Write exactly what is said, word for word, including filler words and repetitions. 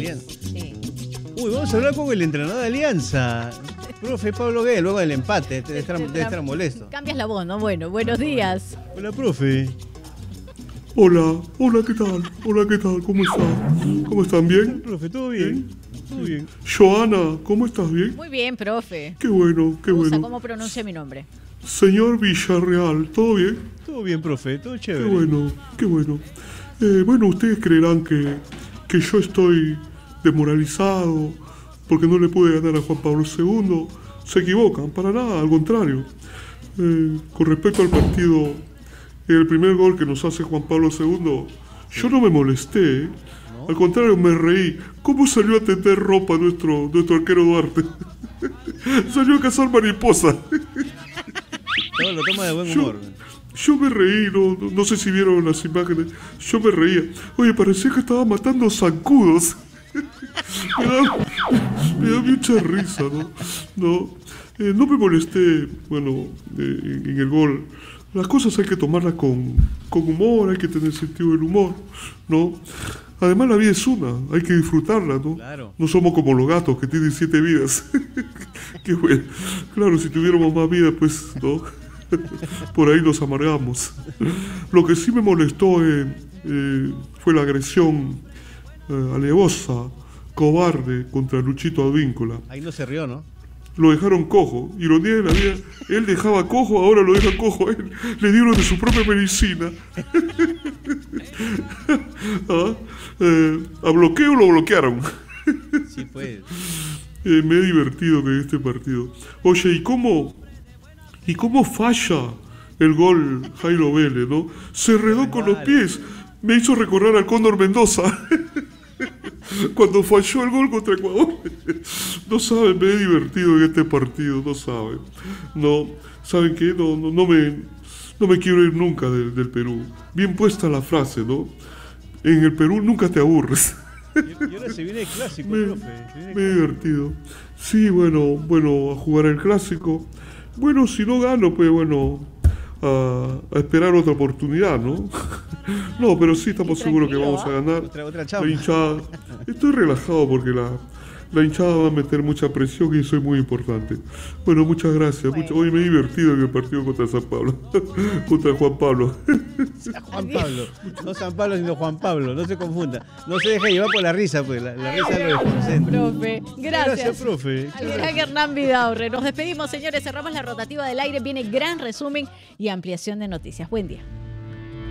Alianza. Sí. Uy, vamos a hablar con el entrenador de Alianza. Profe Pablo Guede, luego del empate. Debe estar, debe estar molesto. Cambias la voz, ¿no? Bueno, buenos días. Hola, profe. Hola, hola, ¿qué tal? Hola, ¿qué tal? ¿Cómo están? ¿Cómo están? ¿Bien? Profe, ¿todo bien? Todo bien. Joana, ¿cómo estás? ¿Bien? Muy bien, profe. Qué bueno, qué Usa, bueno. ¿cómo pronuncia mi nombre? Señor Villarreal, ¿todo bien? Todo bien, profe, todo Qué chévere. bueno, qué bueno. Eh, bueno, ustedes creerán que, que yo estoy demoralizado porque no le pude ganar a Juan Pablo segundo. Se equivocan, para nada, al contrario. Eh, con respecto al partido, el primer gol que nos hace Juan Pablo segundo, yo no me molesté, ¿eh? ¿No? Al contrario, me reí. ¿Cómo salió a tender ropa nuestro, nuestro arquero Duarte? Salió a cazar mariposa. Todo lo toma de buen Yo- humor. Yo me reí, no, no, no sé si vieron las imágenes. Yo me reía. Oye, parecía que estaba matando zancudos. me, da, me da mucha risa, ¿no? No, eh, no me molesté, bueno, eh, en, en el gol. Las cosas hay que tomarlas con, con humor, hay que tener sentido del humor, ¿no? Además la vida es una, hay que disfrutarla, ¿no? Claro. No somos como los gatos que tienen siete vidas. Qué bueno. Claro, si tuviéramos más vida, pues, ¿no? Por ahí nos amargamos. Lo que sí me molestó eh, eh, fue la agresión eh, alevosa, cobarde contra Luchito Advíncula. Ahí no se rió, ¿no? Lo dejaron cojo. Ironía de la vida. Él dejaba cojo, ahora lo deja cojo. Él, le dieron de su propia medicina. ¿Ah? Eh, a bloqueo lo bloquearon. Sí, pues. Eh, me he divertido con este partido. Oye, ¿y cómo, y cómo falla el gol Jairo Vélez, no? Se redó con los pies. Me hizo recordar al Cóndor Mendoza. Cuando falló el gol contra Ecuador. No saben, me he divertido en este partido, no saben. No, ¿saben qué? No, no, no me, no me quiero ir nunca del, del Perú. Bien puesta la frase, ¿no? En el Perú nunca te aburres. Y, y ahora se viene el clásico, Me, profe. Se viene el me he divertido. Sí, bueno, bueno, a jugar el clásico. Bueno, si no gano, pues bueno, a, a esperar otra oportunidad, ¿no? No, pero sí estamos Sí, seguros que tranquilo, vamos a ¿ah? ganar. Otra, otra La chamba. hinchada. Estoy relajado porque la, la hinchada va a meter mucha presión y soy muy importante. Bueno, muchas gracias. Bueno. mucho- hoy me he divertido en el partido contra San Pablo. Contra Juan Pablo. Juan Pablo. No San Pablo, sino Juan Pablo. No se confunda. No se deje llevar por la risa, pues. La, la risa lo desconcentra. Profe, gracias. Gracias, profe. Al gran Hernán Vidaurre. Nos despedimos, señores. Cerramos la rotativa del aire. Viene gran resumen y ampliación de noticias. Buen día.